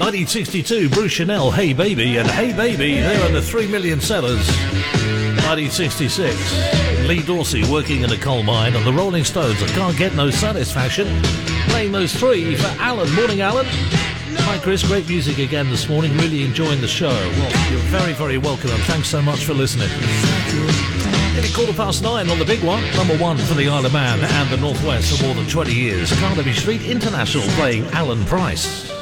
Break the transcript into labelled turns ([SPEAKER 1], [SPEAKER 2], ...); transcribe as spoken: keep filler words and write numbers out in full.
[SPEAKER 1] nineteen sixty-two, Bruce Chanel, Hey Baby, and Hey Baby, they're in the three million sellers. nineteen sixty-six, Lee Dorsey, Working in a Coal Mine, and the Rolling Stones, I Can't Get No Satisfaction. Playing those three for Alan. Morning, Alan. Hi, Chris. Great music again this morning. Really enjoying the show. Well, you're very, very welcome, and thanks so much for listening. Nearly quarter past nine on the big one. Number one for the Isle of Man and the Northwest for more than twenty years. Carnaby Street International playing Alan Price.